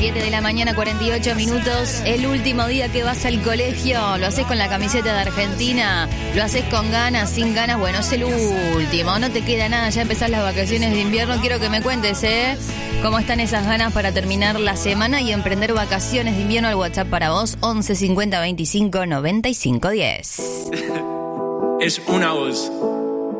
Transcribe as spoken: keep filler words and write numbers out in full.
siete de la mañana, cuarenta y ocho minutos. El último día que vas al colegio. Lo haces con la camiseta de Argentina. Lo haces con ganas, sin ganas. Bueno, es el último. No te queda nada. Ya empezás las vacaciones de invierno. Quiero que me cuentes, ¿eh? ¿Cómo están esas ganas para terminar la semana y emprender vacaciones de invierno? Al WhatsApp para vos, once cincuenta veinticinco noventa y cinco diez. Es una voz.